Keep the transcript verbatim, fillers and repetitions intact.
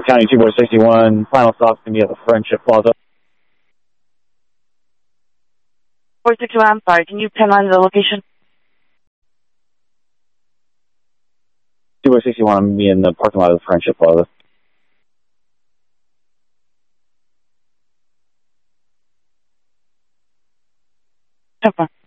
County two four sixty-one. Final stop's going to be at the Friendship Plaza. four sixty-one, I'm sorry. Can you pinline the location? two four sixty-one, I'm going to be in the parking lot of the Friendship Plaza. Okay.